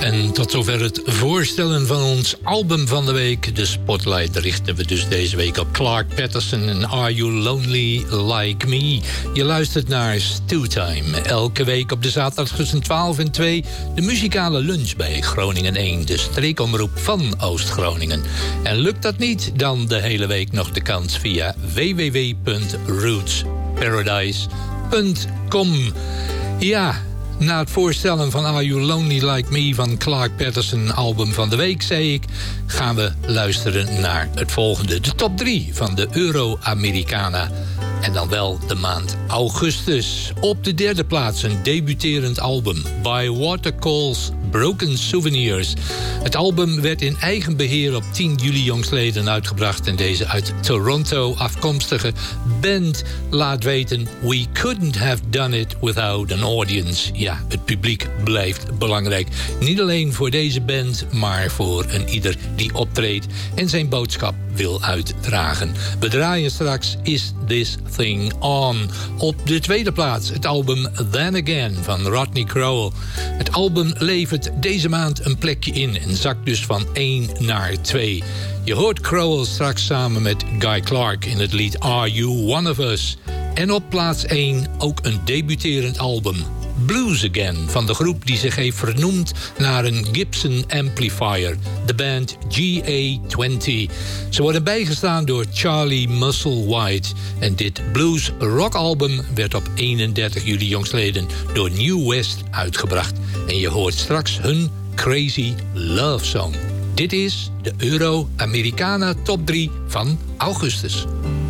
En tot zover het voorstellen van ons album van de week. De spotlight richten we dus deze week op Clark Patterson en Are You Lonely Like Me? Je luistert naar Stewtime. Elke week op de zaterdag tussen 12 en 2... de muzikale lunch bij Groningen 1, de streekomroep van Oost-Groningen. En lukt dat niet, dan de hele week nog de kans via www.rootsparadise.com. Ja... Na het voorstellen van Are You Lonely Like Me van Clark Patterson, album van de week, zei ik, gaan we luisteren naar het volgende. De top 3 van de Euro-Americana. En dan wel de maand augustus. Op de derde plaats een debuterend album. By Watercalls Broken Souvenirs. Het album werd in eigen beheer op 10 juli jongstleden uitgebracht. En deze uit Toronto afkomstige band laat weten: We couldn't have done it without an audience. Ja, het publiek blijft belangrijk. Niet alleen voor deze band, maar voor een ieder die optreedt en zijn boodschap wil uitdragen. We draaien straks Is This Thing On. Op de tweede plaats het album Then Again van Rodney Crowell. Het album levert deze maand een plekje in en zakt dus van 1 naar 2. Je hoort Crowell straks samen met Guy Clark in het lied Are You One of Us? En op plaats 1 ook een debuterend album. Blues Again van de groep die zich heeft vernoemd naar een Gibson amplifier, de band GA20. Ze worden bijgestaan door Charlie Musselwhite en dit blues rock album werd op 31 juli jongstleden door New West uitgebracht. En je hoort straks hun Crazy Love Song. Dit is de Euro-Americana top 3 van augustus.